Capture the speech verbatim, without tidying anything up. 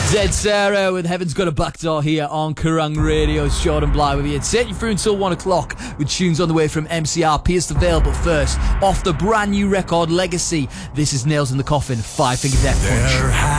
Dead Sarah with Heaven's Got a Backdoor here on Kerrang Radio. It's Jordan Bly with you. It's taking you through until one o'clock with tunes on the way from M C R, Pierce the Veil. But first, off the brand new record Legacy, this is Nails in the Coffin, Five Finger Death Punch.